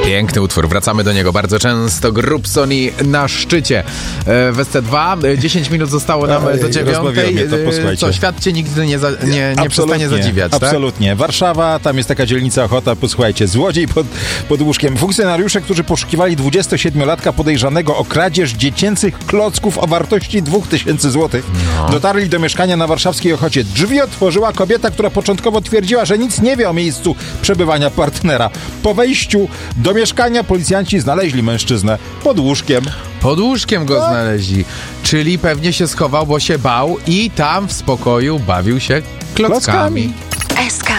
Piękny utwór, wracamy do niego bardzo często. Grubsoni na szczycie w SC2. 10 minut zostało nam do 9. Co, świat cię nigdy nie przestanie zadziwiać, tak? Absolutnie. Warszawa, tam jest taka dzielnica Ochota, posłuchajcie, złodziej pod łóżkiem. Funkcjonariusze, którzy poszukiwali 27-latka podejrzanego o kradzież dziecięcych klocków o wartości 2000 zł, dotarli do mieszkania na warszawskiej Ochocie. Drzwi otworzyła kobieta, która początkowo twierdziła, że nic nie wie o miejscu przebywania partnera. Po wejściu do mieszkania policjanci znaleźli mężczyznę pod łóżkiem. Pod łóżkiem go znaleźli. Czyli pewnie się schował, bo się bał i tam w spokoju bawił się klockami. SK